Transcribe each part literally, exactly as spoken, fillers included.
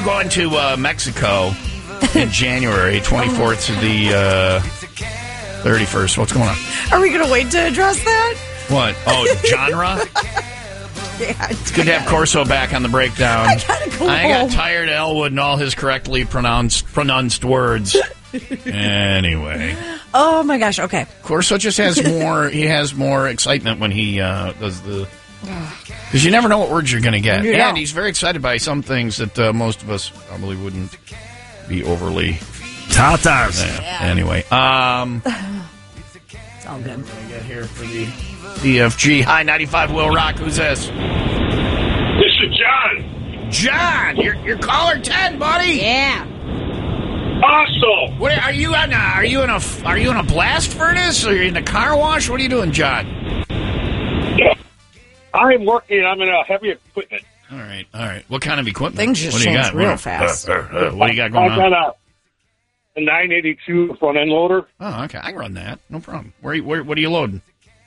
going to uh, Mexico in January, twenty-fourth to the uh, thirty-first. What's going on? Are we going to wait to address that? What? Oh, genre? Yeah, it's good to have Corso back on the breakdown. I gotta go I home. got tired of Elwood and all his correctly pronounced pronounced words. Anyway. Oh, my gosh. Okay. Corso just has more, he has more excitement when he uh, does the... Because you never know what words you're going to get. You and don't. he's very excited by some things that uh, most of us probably wouldn't be overly... Tatas. Yeah. Yeah. Anyway. Um, it's all good. I'm going to get here for the C F G. Hi, ninety-five Will Rock. Who's this? This is John. John, you're, you're caller ten, buddy. Yeah. Awesome. What are you on? A, are you in a Are you in a blast furnace? Or are you in a car wash? What are you doing, John? Yeah. I'm working. I'm in a heavy equipment. All right, all right. What kind of equipment? Things just what do you change got? real what, fast. Uh, uh, uh, what do you got going I've on? got a, a nine eighty-two front end loader. Oh, okay. I can run that. No problem. Where? You, where what are you loading?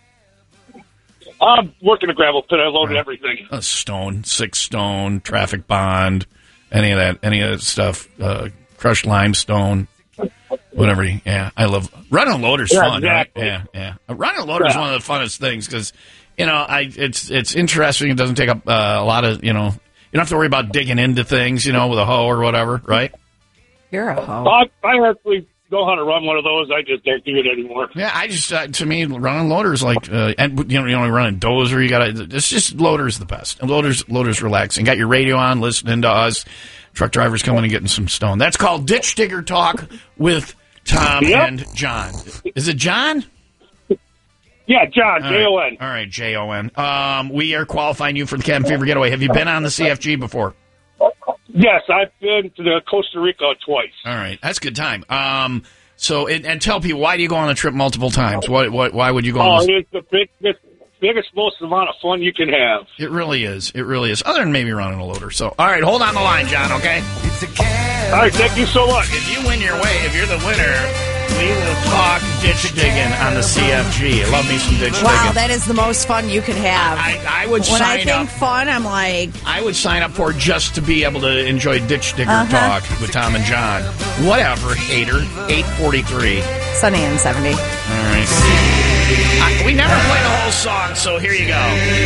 I'm working a gravel pit. I loaded Right. everything. A stone, six stone, traffic bond, any of that, any of that stuff. Uh, crushed limestone, whatever. Yeah, I love running a loader's Yeah, fun. exactly. Right? Yeah, yeah. Uh, Running a loader is Yeah. one of the funnest things because you know, I it's it's interesting. It doesn't take up uh, a lot of you know. You don't have to worry about digging into things, you know, with a hoe or whatever, right? You're a hoe. I, I actually know how to run one of those. I just don't do it anymore. Yeah, I just uh, to me running loaders like uh, and you know you know running dozer. You got to it's just loaders the best. And loaders loaders relaxing. Got your radio on, listening to us. Truck drivers coming and getting some stone. That's called Ditch Digger Talk with Tom Yep. and John. Is it John? Yeah, John, All J O N. right. All right, J O N. Um, we are qualifying you for the Cabin Fever Getaway. Have you been on the C F G before? Yes, I've been to the Costa Rica twice. All right, that's a good time. Um, so and, and tell people, why do you go on the trip multiple times? What what why would you go Oh, on? This? it's the biggest, biggest, most amount of fun you can have. It really is. It really is. Other than maybe running a loader. So, all right, hold on the line, John. Okay. All right, thank you so much. If you win your way, if you're the winner, we will talk ditch digging on the C F G. I love me some ditch Wow, digging. that is the most fun you can have. I, I would when I sign think up. fun, I'm like, I would sign up for it just to be able to enjoy ditch digger Uh-huh. talk with Tom and John. Whatever, hater. eight forty-three. Sunny and seventy. All right. I, we never play the whole song, so here you go.